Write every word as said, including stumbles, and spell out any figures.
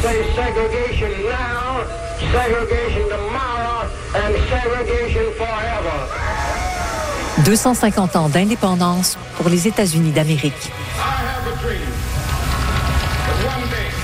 say segregation now, segregation tomorrow, and segregation forever. deux cent cinquante ans d'indépendance pour les États-Unis d'Amérique. I have a dream that one day